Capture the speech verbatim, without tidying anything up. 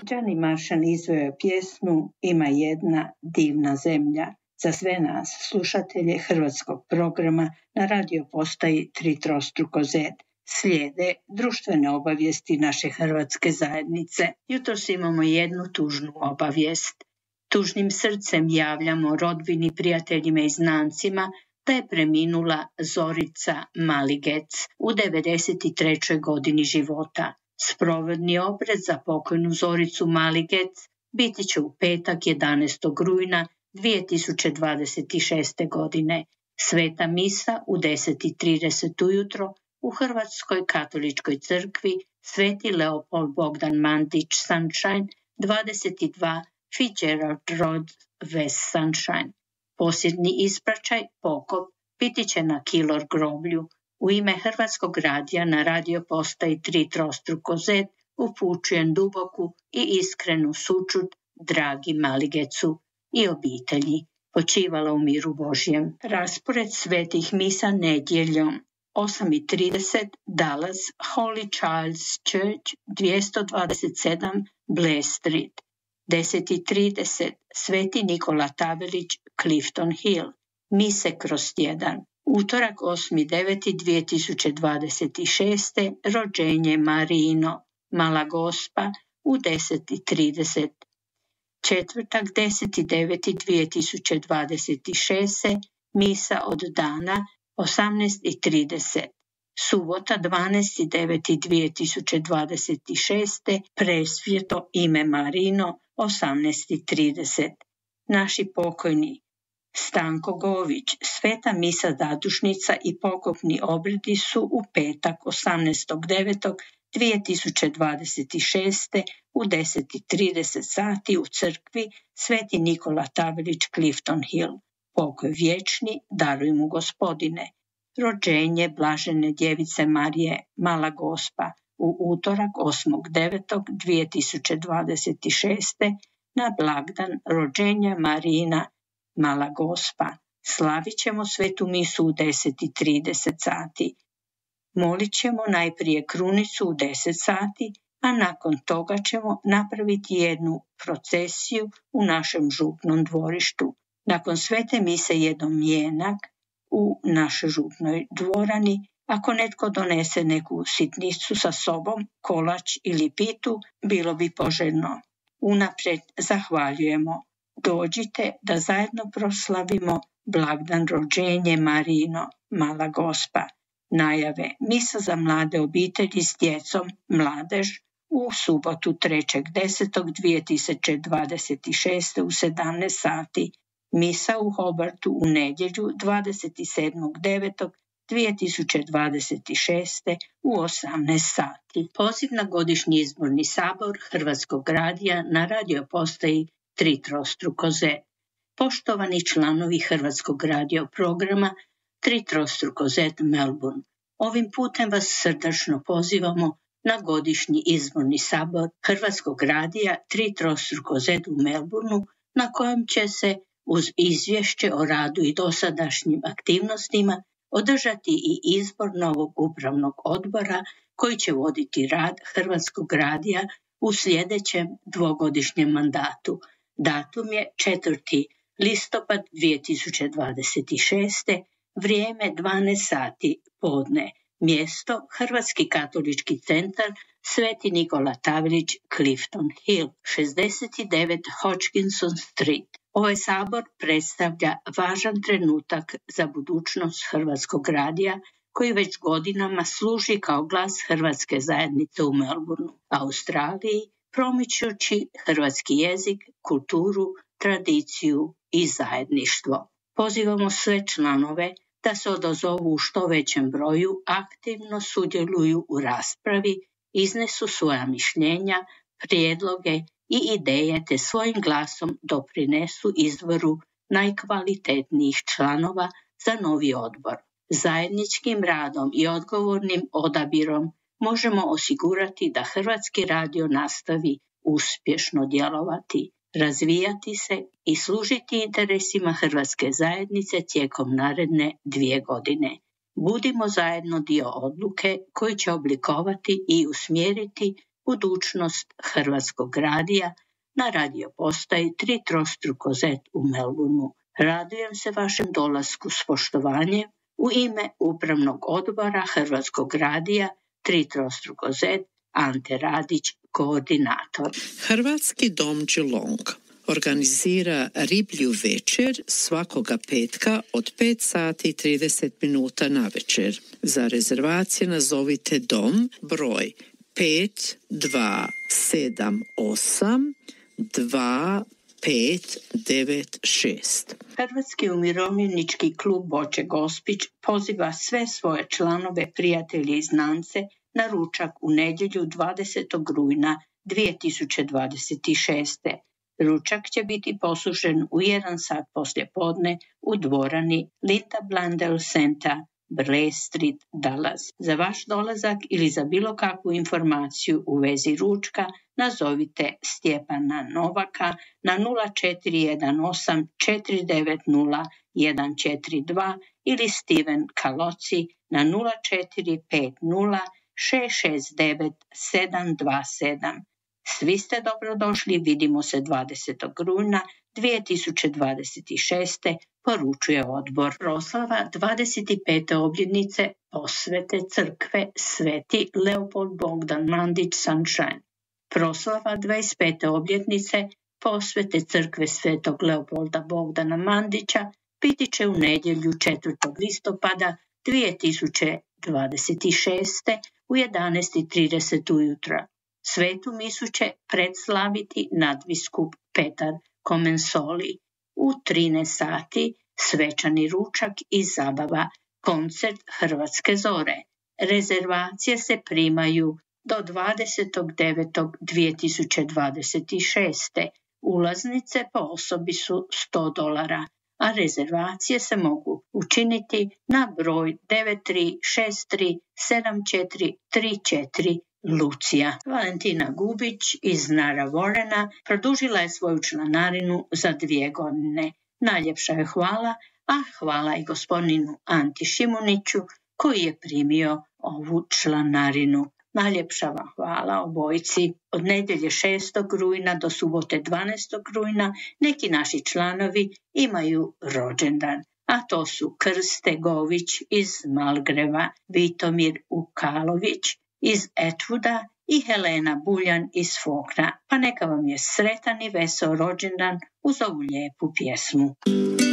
Đani Maršan izveo je pjesmu Ima jedna divna zemlja za sve nas, slušatelje hrvatskog programa na radio postaji Tri trostruko zet. Slijede društvene obavijesti naše hrvatske zajednice. Jutros imamo jednu tužnu obavijest. Tužnim srcem javljamo rodbini, prijateljima i znancima da je preminula Zorica Maligec u devedeset trećoj godini života. Sprovedni obred za pokojnu Zoricu Maligec biti će u petak jedanaestog rujna dvije tisuće dvadeset šeste. godine. Sveta misa u deset i trideset ujutro u Hrvatskoj katoličkoj crkvi Sveti Leopold Bogdan Mandić Sunshine, dvadeset dva Fitzgerald Road West Sunshine. Posljednji ispraćaj, pokop, biti će na Kilor groblju. U ime Hrvatskog radija na radio postaji Tri trostruko zet upućujem duboku i iskrenu sućut dragi Maligecu i obitelji. Počivala u miru Božjem. Raspored svetih misa nedjeljom. osam i trideset Dallas Holy Child's Church dvjesto dvadeset sedam Blair Street. deset i trideset Sveti Nikola Tabelić Clifton Hill. Mise kroz tjedan. Utorak osmi deveti dvije tisuće dvadeset šeste. Rođenje Marino Mala Gospa u deset i trideset. Četvrtak deseti deveti dvije tisuće dvadeset šeste. Misa od dana osamnaest i trideset. Subota dvanaesti deveti dvije tisuće dvadeset šeste. Presvjeto ime Marino osamnaest i trideset. Naši pokojni Stanko Gović, sveta misa zadušnica i pokopni obredi su u petak osamnaestog devetog dvije tisuće dvadeset šeste. u deset i trideset sati u crkvi Sveti Nikola Tabelić Clifton Hill. Pokoj vječni, daruj mu Gospodine. Rođenje Blažene djevice Marije Mala Gospa u utorak osmog devetog dvije tisuće dvadeset šeste. na blagdan rođenja Marijina Mala Gospa. Slavit ćemo svetu misu u deset i trideset sati. Molit ćemo najprije krunicu u deset sati, a nakon toga ćemo napraviti jednu procesiju u našem župnom dvorištu. Nakon svete mise jednom mjenak u našoj župnoj dvorani. Ako netko donese neku sitnicu sa sobom, kolač ili pitu, bilo bi poželjno. Unaprijed zahvaljujemo. Dođite da zajedno proslavimo blagdan rođenje Marino Mala Gospa. Najave misa za mlade obitelji s djecom, mladež u subotu trećeg desetog dvije tisuće dvadeset šeste. u sedamnaest sati. Misa u Hobartu u nedjelju dvadeset sedmog devetog dvije tisuće dvadeset šeste. u osamnaest sati. Poziv na godišnji izborni sabor Hrvatskog radija na radio postaji Tri trostruko zet. Poštovani članovi Hrvatskog radio programa Tri trostruko zet Melbourne, ovim putem vas srdačno pozivamo na godišnji izborni sabor Hrvatskog radija Tri trostruko zet u Melbourneu, na kojem će se uz izvješće o radu i dosadašnjim aktivnostima održati i izbor novog upravnog odbora koji će voditi rad Hrvatskog radija u sljedećem dvogodišnjem mandatu. Datum je četvrti listopad dvije tisuće dvadeset šeste. Vrijeme dvanaest sati podne. Mjesto Hrvatski katolički centar Sveti Nikola Tabelić Clifton Hill, šezdeset devet Hodgkinson Street. Ovaj sabor predstavlja važan trenutak za budućnost Hrvatskog radija koji već godinama služi kao glas hrvatske zajednice u Melbourneu, Australiji, promičući hrvatski jezik, kulturu, tradiciju i zajedništvo. Pozivamo sve članove da se odazovu u što većem broju, aktivno sudjeluju u raspravi, iznesu svoja mišljenja, prijedloge i ideje te svojim glasom doprinesu izboru najkvalitetnijih članova za novi odbor. Zajedničkim radom i odgovornim odabirom možemo osigurati da Hrvatski radio nastavi uspješno djelovati, razvijati se i služiti interesima hrvatske zajednice tijekom naredne dvije godine. Budimo zajedno dio odluke koji će oblikovati i usmjeriti budućnost Hrvatskog radija na radio postaji tri trostruko zet u Melbourneu. Radujem se vašem dolasku s poštovanjem u ime Upravnog odbora Hrvatskog radija tri trostruko zet, Ante Radić, koordinator. Hrvatski dom Geelong organizira riblju večer svakoga petka od pet sati i trideset minuta na večer. Za rezervacije nazovite dom broj pet dva sedam osam dva pet devet šest. Hrvatski umirovljenički klub Boče Gospić poziva sve svoje članove, prijatelje i znance na ručak u nedjelju dvadesetog rujna dvije tisuće dvadeset šeste. Ručak će biti poslužen u jedan sat poslje podne u dvorani Linda Blundell Center, Burleigh Street, Dallas. Za vaš dolazak ili za bilo kakvu informaciju u vezi ručka nazovite Stjepana Novaka na nula četiri jedan osam četiri devet nula jedan četiri dva ili Steven Kaloci na nula četiri pet nula šest šest devet sedam dva sedam. Svi ste dobrodošli, vidimo se dvadesetog rujna dvije tisuće dvadeset šeste. Poručuje odbor. Proslava dvadeset pete obljetnice posvete crkve Sveti Leopold Bogdan Mandić Sunshine. Proslava dvadeset pete obljetnice posvete crkve Svetog Leopolda Bogdana Mandića biti će u nedjelju četvrtog listopada dvije tisuće dvadeset šeste. u jedanaest i trideset ujutro. Svetu misu će predslaviti nadbiskup Petar Komensoli. U trinaest sati svečani ručak i zabava, koncert Hrvatske zore. Rezervacije se primaju do dvadesetog devetog dvije tisuće dvadeset šeste. Ulaznice po osobi su sto dolara, a rezervacije se mogu učiniti na broj devet tri šest tri sedam četiri tri četiri. Lucija. Valentina Gubić iz Nara Vorena produžila je svoju članarinu za dvije godine. Najljepša je hvala, a hvala i gospodinu Anti Šimuniću koji je primio ovu članarinu. Najljepša vam hvala obojici. Od nedjelje šestog rujna do subote dvanaestog rujna neki naši članovi imaju rođendan, a to su Krste Gović iz Malgreva, Vitomir Ukalović iz Etwooda i Helena Buljan iz Fokna. Pa neka vam je sretan i veseo rođendan uz ovu lijepu pjesmu.